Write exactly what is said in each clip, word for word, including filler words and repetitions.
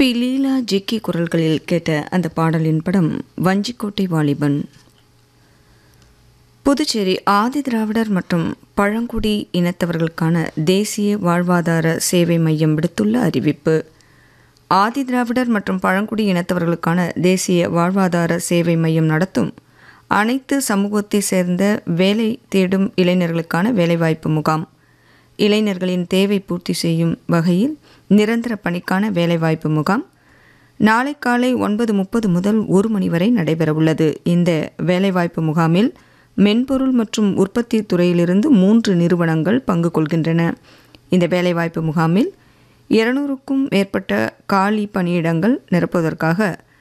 B லீலா ஜிக்கி குரல்களில் கேட்ட அந்த பாடலின் படம் வஞ்சிக்கோட்டை வாலிபன். புதுச்சேரி ஆதி திராவிடர் மற்றும் பழங்குடி இனத்தவர்களுக்கான தேசிய வாழ்வாதார சேவை மையம் விடுத்துள்ள அறிவிப்பு. ஆதி திராவிடர் மற்றும் பழங்குடி இனத்தவர்களுக்கான தேசிய வாழ்வாதார சேவை மையம் நடத்தும் அனைத்து சமூகத்தை சேர்ந்த வேலை தேடும் இளைஞர்களுக்கான வேலைவாய்ப்பு முகாம். இளைஞர்களின் தேவை பூர்த்தி செய்யும் வகையில் நிரந்தர பணிக்கான வேலைவாய்ப்பு முகாம் நாளை காலை ஒன்பது முப்பது முதல் ஒரு மணி வரை நடைபெறவுள்ளது. இந்த வேலைவாய்ப்பு முகாமில் மென்பொருள் மற்றும் உற்பத்தி துறையிலிருந்து மூன்று நிறுவனங்கள் பங்கு கொள்கின்றன. இந்த வேலைவாய்ப்பு முகாமில் இருநூறுக்கும் மேற்பட்ட காலி பணியிடங்கள் நிரப்புவதற்காக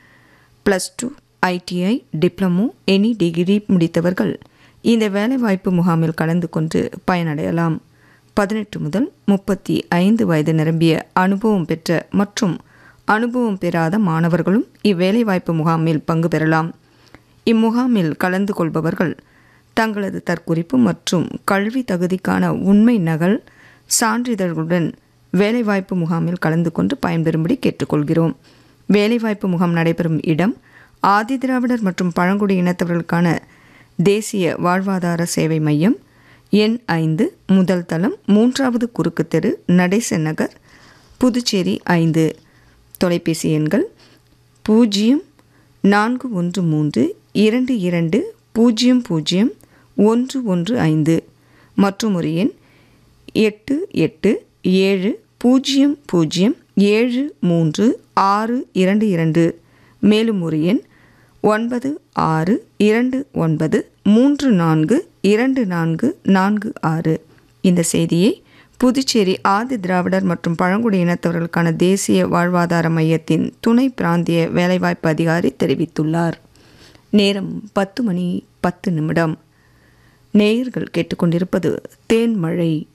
plus two, ITI, diploma, any degree முடித்தவர்கள் இந்த வேலைவாய்ப்பு முகாமில் கலந்து கொண்டு பயனடையலாம். பதினெட்டு முதல் முப்பத்தி ஐந்து வயது நிரம்பிய அனுபவம் பெற்ற மற்றும் அனுபவம் பெறாத மாணவர்களும் இவ்வேலைவாய்ப்பு முகாமில் பங்கு பெறலாம். இம்முகாமில் கலந்து கொள்பவர்கள் தங்களது தற்குறிப்பு மற்றும் கல்வி தகுதிக்கான உண்மை நகல் சான்றிதழ்களுடன் வேலைவாய்ப்பு முகாமில் கலந்து கொண்டு பயன்பெறும்படி கேட்டுக்கொள்கிறோம். வேலைவாய்ப்பு முகாம் நடைபெறும் இடம் ஆதி திராவிடர் மற்றும் பழங்குடி இனத்தவர்களுக்கான தேசிய வாழ்வாதார சேவை மையம், எண் ஐந்து, முதல் தளம், மூன்றாவது குறுக்கு தெரு, நடேசன் நகர், புதுச்சேரி ஐந்து. தொலைபேசி எண்கள் பூஜ்ஜியம் நான்கு ஒன்று மூன்று இரண்டு இரண்டு பூஜ்ஜியம் பூஜ்ஜியம் ஒன்று ஒன்று ஐந்து மற்றும் ஒரு எண் எட்டு எட்டு ஏழு பூஜ்ஜியம் பூஜ்ஜியம் ஏழு மூன்று ஆறு இரண்டு இரண்டு. மேலும் ஒரு எண் ஒன்பது ஆறு இரண்டு ஒன்பது மூன்று நான்கு இரண்டு நான்கு நான்கு ஆறு. இந்த செய்தியை புதுச்சேரி ஆதி திராவிடர் மற்றும் பழங்குடி இனத்தவர்களுக்கான தேசிய வாழ்வாதார மையத்தின் துணை பிராந்திய வேலைவாய்ப்பு அதிகாரி தெரிவித்துள்ளார். நேரம் பத்து மணி பத்து நிமிடம். நேயர்கள் கேட்டுக்கொண்டிருப்பது தேன்மழை.